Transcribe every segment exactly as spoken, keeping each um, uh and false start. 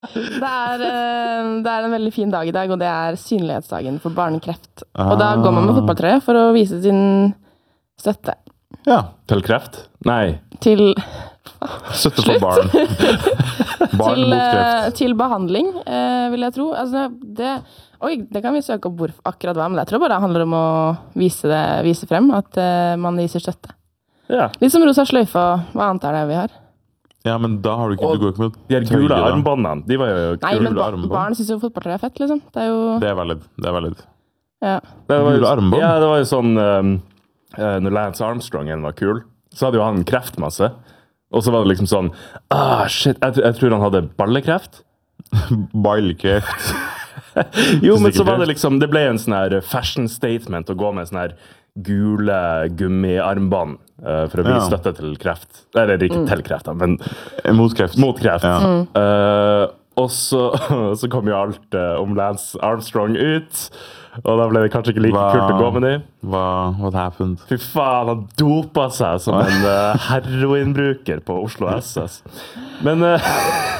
Det er, det er en veldig fin dag i dag, og det er synlighetsdagen for barnekreft. Og da går man med fotballtrøye for å vise sin støtte. Ja. Til kreft? Nei. Til... Støtte for barn. Barn til, mot kreft. Til behandling, vil jeg tro. Altså, det, oi, det kan vi søke opp hvor akkurat hva, men jeg tror bare det handler om å vise, det, vise frem at man viser støtte. Ja. Litt som rosa sløyfe, og hva annet er det vi har? Ja, men da har du ikke, og du går ikke med de her gule armbåndene, de var jo Nei, men ba armbånd. barn synes jo fotballtrøye er fett, liksom. Det er jo... Det er valid, det er valid. Ja. Det var jo, gule armbånd? Ja, det var jo sånn, um, uh, når Lance Armstrong var kul, så hadde jo han kreftmasse. Og så var det liksom sånn, ah, shit, jeg, jeg tror han hadde ballekreft. Ballkreft. Jo, men så var det liksom, det ble en sånn her fashion statement å gå med sånn her gule gummiarmbånd uh, for å vise Ja. støtte til kreft. Eller ikke til kreft, da, men Mot kreft. mot kreft. Ja. Mm. Uh, og så, så kom jo alt uh, om Lance Armstrong ut, og da ble det kanskje ikke like Hva- kult å gå med de. Hva, what happened? Fy faen, han dopa seg som en uh, heroinbruker på Oslo S S. Men uh,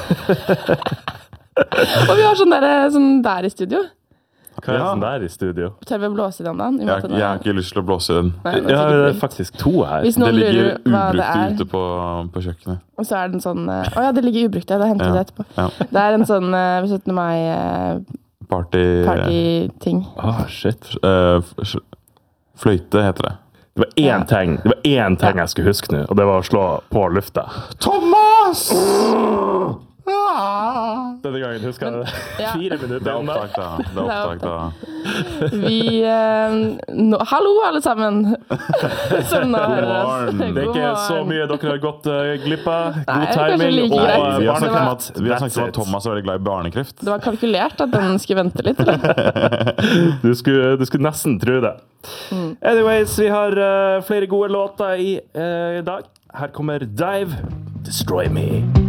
Og vi har sånn der, sånn der i studio. hva er det Ja. sånn der i studio? Tør vi å blåse i den da? I Jeg, måte jeg har ikke lyst til å blåse i den. Nei, det er Ja, sikkert det er brukt. faktisk to her. Hvis Det noen ligger lurer hva det ubrukt er, ute på, på kjøkkenet. og så er den sånn... eh, Å ja, det ligger ubrukt, ja, det henter Ja. det etterpå. Ja. Det er en sånn uh, syttende mai uh, Party... party-ting. Ah, shit. eh, f- fløyte heter det. Det var én Ja. ting, det var én ting jeg skulle huske nå, og det var å slå på lufta. Thomas! Denne gangen husker jeg det. Ja. Fire minutter. Det er om det. opptak da. Det er Det er opptak da. Vi... eh, nå, hallo, alle sammen! Som nå hører oss. morgen. Det er God ikke så morgen. mye dere har gått uh, glipp av. Nei, God det er kanskje timing. like og, greit. uh, Vi har snakket om barnekreft. at, vi har snakket om That's at Thomas er veldig glad i barnekreft. Det var kalkulert at den skulle vente litt, eller? Du skulle, du skulle nesten tro det. Anyways, vi har uh, flere gode låter i uh, dag. Her kommer Dive, Destroy Me.